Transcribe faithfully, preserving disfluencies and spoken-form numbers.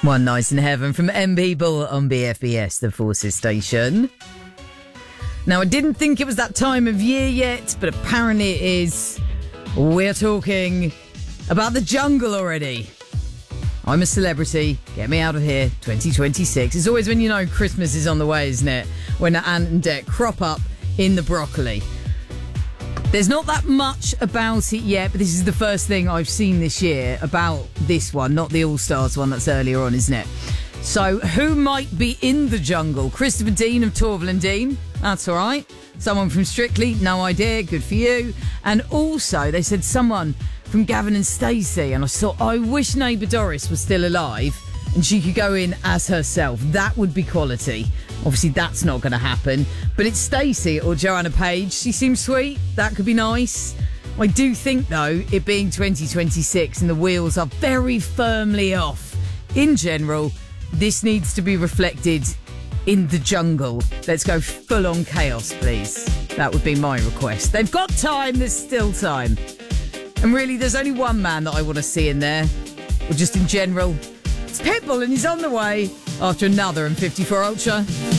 One Night in Heaven from M People on B F B S, the Forces station. Now, I didn't think it was that time of year yet, but apparently it is. We're talking about the jungle already. I'm a celebrity. Get me out of here. twenty twenty-six. It's always when you know Christmas is on the way, isn't it? When Ant and Dec crop up in the broccoli. There's not that much about it yet, but this is the first thing I've seen this year about this one, not the All-Stars one that's earlier on, isn't it? So, who might be in the jungle? Christopher Dean of Torvill and Dean. That's all right. Someone from Strictly. No idea. Good for you. And also, they said someone from Gavin and Stacey. And I thought, I wish neighbour Doris was still alive and she could go in as herself. That would be quality. Obviously, that's not going to happen. But it's Stacey or Joanna Page. She seems sweet. That could be nice. I do think, though, it being twenty twenty-six and the wheels are very firmly off. In general, this needs to be reflected in the jungle. Let's go full-on chaos, please. That would be my request. They've got time. There's still time. And really, there's only one man that I want to see in there. Or just in general. It's Pitbull, and he's on the way after another M fifty-four Ultra.